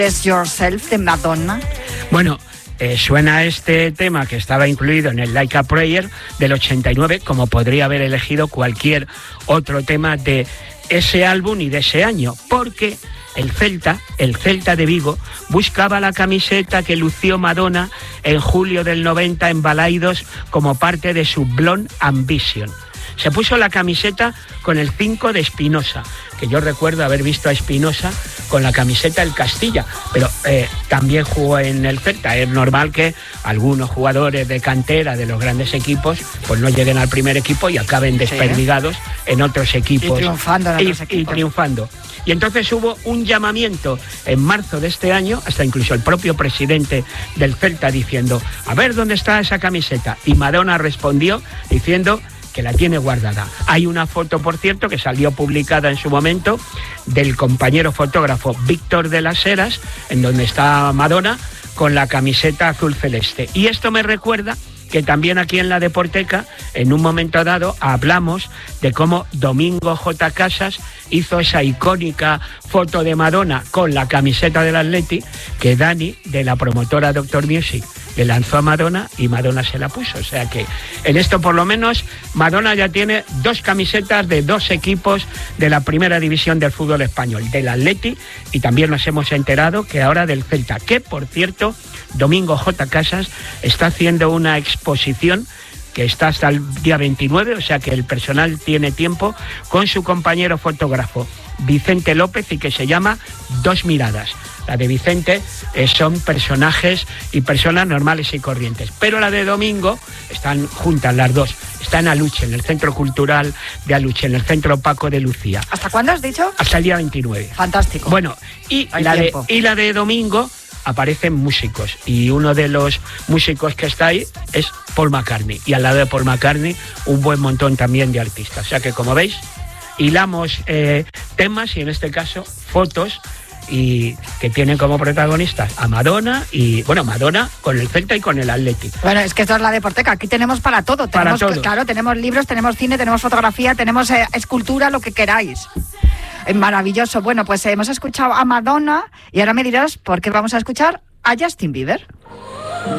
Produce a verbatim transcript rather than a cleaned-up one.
Express Yourself de Madonna. Bueno, eh, suena este tema que estaba incluido en el Like a Prayer del ochenta y nueve, como podría haber elegido cualquier otro tema de ese álbum y de ese año, porque el Celta, el Celta de Vigo, buscaba la camiseta que lució Madonna en julio del noventa en Balaidos como parte de su Blonde Ambition. Se puso la camiseta con el cinco de Espinosa, que yo recuerdo haber visto a Espinosa con la camiseta del Castilla, pero eh, también jugó en el Celta. Es normal que algunos jugadores de cantera de los grandes equipos pues no lleguen al primer equipo y acaben desperdigados sí, ¿eh? en otros equipos. Y triunfando en y, otros equipos. Y triunfando. Y entonces hubo un llamamiento en marzo de este año, hasta incluso el propio presidente del Celta diciendo, a ver dónde está esa camiseta. Y Madonna respondió diciendo que la tiene guardada. Hay una foto, por cierto, que salió publicada en su momento del compañero fotógrafo Víctor de las Heras, en donde está Madonna con la camiseta azul celeste. Y esto me recuerda que también aquí en la Deporteca, en un momento dado, hablamos de cómo Domingo J. Casas hizo esa icónica foto de Madonna con la camiseta del Atleti que Dani, de la promotora Doctor Music, le lanzó a Madonna y Madonna se la puso. O sea que en esto por lo menos Madonna ya tiene dos camisetas de dos equipos de la primera división del fútbol español, del Atleti, y también nos hemos enterado que ahora del Celta, que por cierto Domingo J. Casas está haciendo una exposición que está hasta el día veintinueve, o sea que el personal tiene tiempo, con su compañero fotógrafo Vicente López, y que se llama Dos Miradas. La de Vicente eh, son personajes y personas normales y corrientes, pero la de Domingo están juntas las dos. Está en Aluche, en el Centro Cultural de Aluche, en el Centro Paco de Lucía. ¿Hasta cuándo has dicho? Hasta el día veintinueve. Fantástico. Bueno, y la, de, y la de Domingo aparecen músicos, y uno de los músicos que está ahí es Paul McCartney, y al lado de Paul McCartney un buen montón también de artistas. O sea que, como veis, hilamos eh, temas y en este caso fotos, y que tienen como protagonistas a Madonna, y bueno, Madonna con el Celta y con el Atleti. Bueno, es que esto es la Deporteca, aquí tenemos para todo. Para tenemos, todo. Claro, tenemos libros, tenemos cine, tenemos fotografía, tenemos eh, escultura, lo que queráis. Es maravilloso. Bueno, pues eh, hemos escuchado a Madonna y ahora me dirás por qué vamos a escuchar a Justin Bieber.